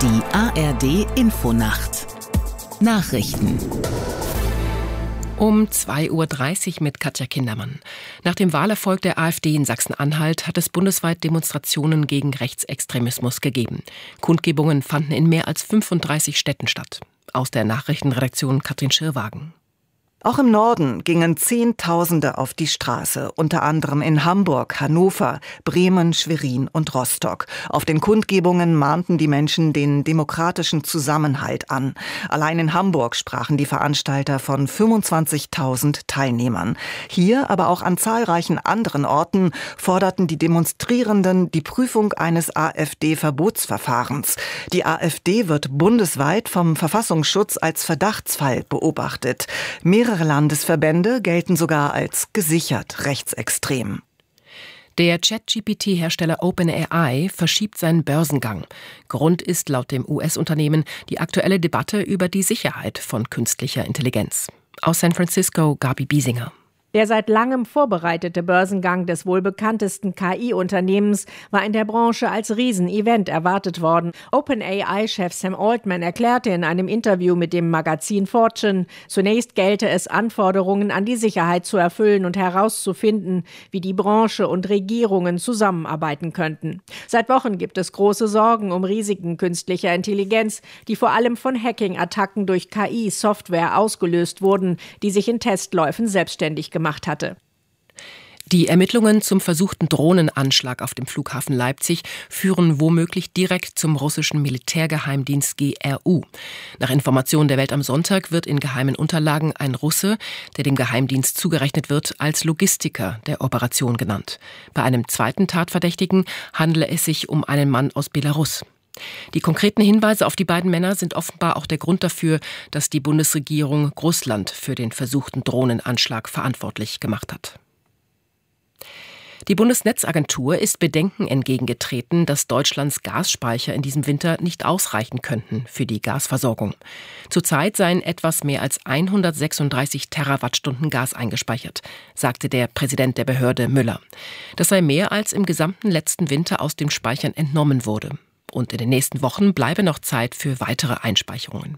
Die ARD-Infonacht Nachrichten Um 2:30 Uhr mit Katja Kindermann. Nach dem Wahlerfolg der AfD in Sachsen-Anhalt hat es bundesweit Demonstrationen gegen Rechtsextremismus gegeben. Kundgebungen fanden in mehr als 35 Städten statt. Aus der Nachrichtenredaktion Katrin Schirrwagen. Auch im Norden gingen Zehntausende auf die Straße, unter anderem in Hamburg, Hannover, Bremen, Schwerin und Rostock. Auf den Kundgebungen mahnten die Menschen den demokratischen Zusammenhalt an. Allein in Hamburg sprachen die Veranstalter von 25.000 Teilnehmern. Hier, aber auch an zahlreichen anderen Orten, forderten die Demonstrierenden die Prüfung eines AfD-Verbotsverfahrens. Die AfD wird bundesweit vom Verfassungsschutz als Verdachtsfall beobachtet. Mehrere Landesverbände gelten sogar als gesichert rechtsextrem. Der ChatGPT-Hersteller OpenAI verschiebt seinen Börsengang. Grund ist laut dem US-Unternehmen die aktuelle Debatte über die Sicherheit von künstlicher Intelligenz. Aus San Francisco, Gabi Biesinger. Der seit langem vorbereitete Börsengang des wohl bekanntesten KI-Unternehmens war in der Branche als Riesenevent erwartet worden. OpenAI-Chef Sam Altman erklärte in einem Interview mit dem Magazin Fortune, zunächst gelte es, Anforderungen an die Sicherheit zu erfüllen und herauszufinden, wie die Branche und Regierungen zusammenarbeiten könnten. Seit Wochen gibt es große Sorgen um Risiken künstlicher Intelligenz, die vor allem von Hacking-Attacken durch KI-Software ausgelöst wurden, die sich in Testläufen selbstständig gemacht hatte. Die Ermittlungen zum versuchten Drohnenanschlag auf dem Flughafen Leipzig führen womöglich direkt zum russischen Militärgeheimdienst GRU. Nach Informationen der Welt am Sonntag wird in geheimen Unterlagen ein Russe, der dem Geheimdienst zugerechnet wird, als Logistiker der Operation genannt. Bei einem zweiten Tatverdächtigen handele es sich um einen Mann aus Belarus. Die konkreten Hinweise auf die beiden Männer sind offenbar auch der Grund dafür, dass die Bundesregierung Russland für den versuchten Drohnenanschlag verantwortlich gemacht hat. Die Bundesnetzagentur ist Bedenken entgegengetreten, dass Deutschlands Gasspeicher in diesem Winter nicht ausreichen könnten für die Gasversorgung. Zurzeit seien etwas mehr als 136 Terawattstunden Gas eingespeichert, sagte der Präsident der Behörde Müller. Das sei mehr, als im gesamten letzten Winter aus den Speichern entnommen wurde. Und in den nächsten Wochen bleibe noch Zeit für weitere Einspeicherungen.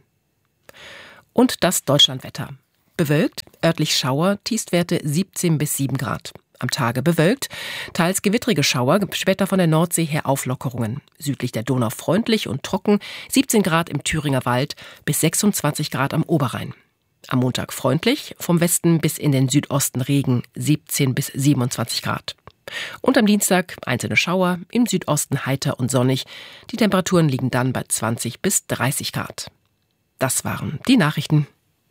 Und das Deutschlandwetter. Bewölkt, örtlich Schauer, Tiefstwerte 17 bis 7 Grad. Am Tage bewölkt, teils gewittrige Schauer, später von der Nordsee her Auflockerungen. Südlich der Donau freundlich und trocken, 17 Grad im Thüringer Wald bis 26 Grad am Oberrhein. Am Montag freundlich, vom Westen bis in den Südosten Regen, 17 bis 27 Grad. Und am Dienstag einzelne Schauer, im Südosten heiter und sonnig. Die Temperaturen liegen dann bei 20 bis 30 Grad. Das waren die Nachrichten.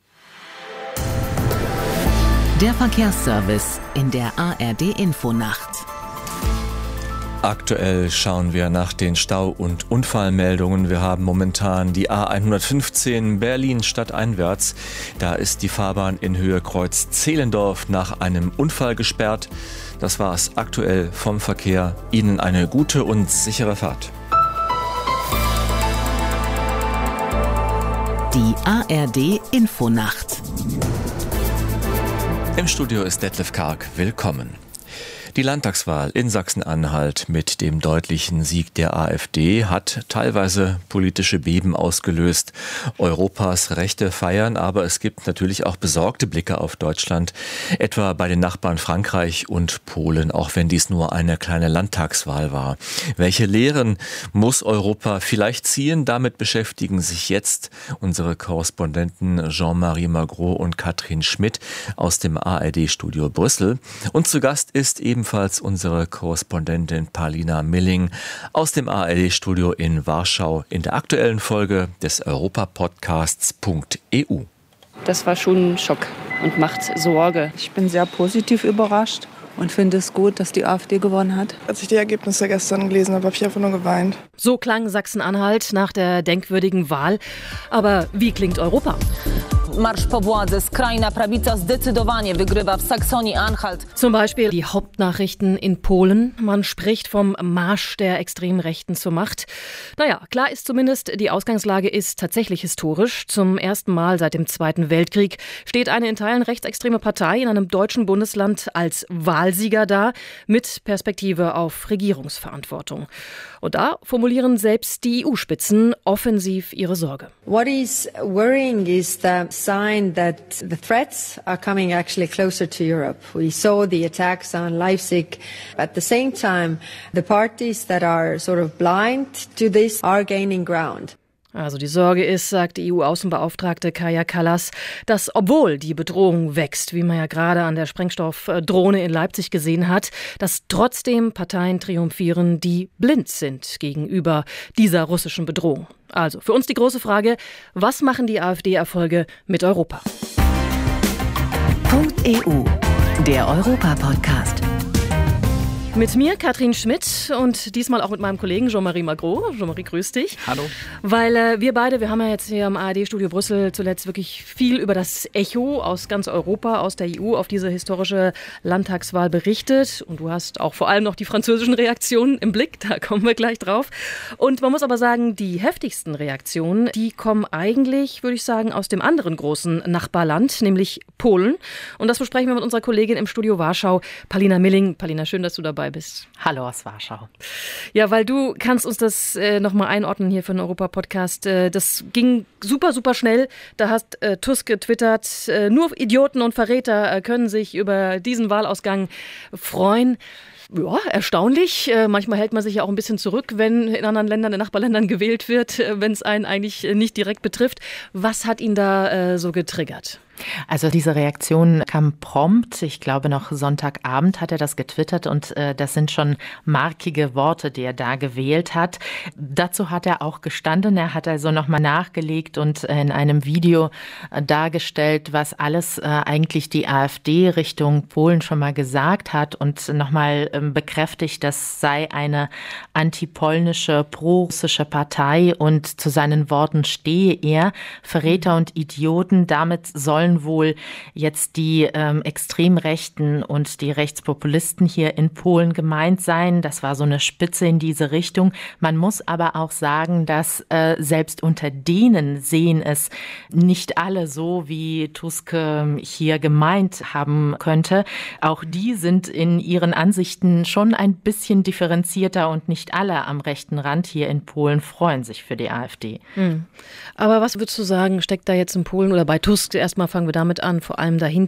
Der Verkehrsservice in der ARD-Infonacht. Aktuell schauen wir nach den Stau- und Unfallmeldungen. Wir haben momentan die A115 Berlin stadteinwärts. Da ist die Fahrbahn in Höhe Kreuz Zehlendorf nach einem Unfall gesperrt. Das war's aktuell vom Verkehr. Ihnen eine gute und sichere Fahrt. Die ARD-Infonacht. Im Studio ist Detlef Karg. Willkommen. Die Landtagswahl in Sachsen-Anhalt mit dem deutlichen Sieg der AfD hat teilweise politische Beben ausgelöst. Europas Rechte feiern, aber es gibt natürlich auch besorgte Blicke auf Deutschland, etwa bei den Nachbarn Frankreich und Polen, auch wenn dies nur eine kleine Landtagswahl war. Welche Lehren muss Europa vielleicht ziehen? Damit beschäftigen sich jetzt unsere Korrespondenten Jean-Marie Magro und Katrin Schmidt aus dem ARD-Studio Brüssel. Und zu Gast ist ebenfalls unsere Korrespondentin Paulina Milling aus dem ARD-Studio in Warschau in der aktuellen Folge des Europapodcasts.eu. Das war schon ein Schock und macht Sorge. Ich bin sehr positiv überrascht und finde es gut, dass die AfD gewonnen hat. Als ich die Ergebnisse gestern gelesen habe, habe ich einfach nur geweint. So klang Sachsen-Anhalt nach der denkwürdigen Wahl. Aber wie klingt Europa? Marsz po władzy. Skrajna prawica zdecydowanie wygrywa w Saksonii-Anhalt. Zum Beispiel die Hauptnachrichten in Polen. Man spricht vom Marsch der extremen Rechten zur Macht. Naja, klar ist zumindest, die Ausgangslage ist tatsächlich historisch. Zum ersten Mal seit dem Zweiten Weltkrieg steht eine in Teilen rechtsextreme Partei in einem deutschen Bundesland als Wahlsieger da, mit Perspektive auf Regierungsverantwortung. Und da formulieren selbst die EU-Spitzen offensiv ihre Sorge. What is worrying is the sign that the threats are coming actually closer to Europe. We saw the attacks on Leipzig. At the same time, the parties that are sort of blind to this are gaining ground. Also die Sorge ist, sagt die EU-Außenbeauftragte Kaja Kallas, dass obwohl die Bedrohung wächst, wie man ja gerade an der Sprengstoffdrohne in Leipzig gesehen hat, dass trotzdem Parteien triumphieren, die blind sind gegenüber dieser russischen Bedrohung. Also für uns die große Frage, was machen die AfD-Erfolge mit Europa? .eu, der Europa-Podcast. Mit mir, Katrin Schmidt, und diesmal auch mit meinem Kollegen Jean-Marie Magro. Jean-Marie, grüß dich. Hallo. Weil wir beide, wir haben ja jetzt hier im ARD-Studio Brüssel zuletzt wirklich viel über das Echo aus ganz Europa, aus der EU auf diese historische Landtagswahl berichtet. Und du hast auch vor allem noch die französischen Reaktionen im Blick, da kommen wir gleich drauf. Und man muss aber sagen, die heftigsten Reaktionen, die kommen eigentlich, würde ich sagen, aus dem anderen großen Nachbarland, nämlich Polen. Und das besprechen wir mit unserer Kollegin im Studio Warschau, Palina Milling. Palina, schön, dass du dabei bist. Hallo aus Warschau. Ja, weil du kannst uns das nochmal einordnen hier für den Europa-Podcast. Das ging super, super schnell. Da hat Tusk getwittert, nur Idioten und Verräter können sich über diesen Wahlausgang freuen. Ja, erstaunlich. Manchmal hält man sich ja auch ein bisschen zurück, wenn in anderen Ländern, in Nachbarländern gewählt wird, wenn es einen eigentlich nicht direkt betrifft. Was hat ihn da so getriggert? Also diese Reaktion kam prompt. Ich glaube, noch Sonntagabend hat er das getwittert und das sind schon markige Worte, die er da gewählt hat. Dazu hat er auch gestanden. Er hat also nochmal nachgelegt und in einem Video dargestellt, was alles eigentlich die AfD Richtung Polen schon mal gesagt hat und nochmal bekräftigt, das sei eine antipolnische, pro-russische Partei und zu seinen Worten stehe er. Verräter und Idioten, damit sollen wohl jetzt die Extremrechten und die Rechtspopulisten hier in Polen gemeint sein. Das war so eine Spitze in diese Richtung. Man muss aber auch sagen, dass selbst unter denen sehen es nicht alle so, wie Tusk hier gemeint haben könnte. Auch die sind in ihren Ansichten schon ein bisschen differenzierter und nicht alle am rechten Rand hier in Polen freuen sich für die AfD. Aber was würdest du sagen, steckt da jetzt in Polen oder bei Tusk, erstmal fangen wir damit an, vor allem dahinter?